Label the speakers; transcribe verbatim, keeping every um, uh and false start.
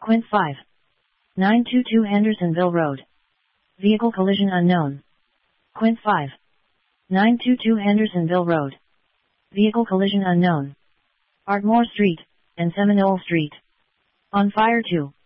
Speaker 1: Quint five. nine twenty-two Hendersonville Road. Vehicle collision unknown. Quint five. nine twenty-two Hendersonville Road. Vehicle collision unknown. Ardmore Street and Seminole Street. On fire two.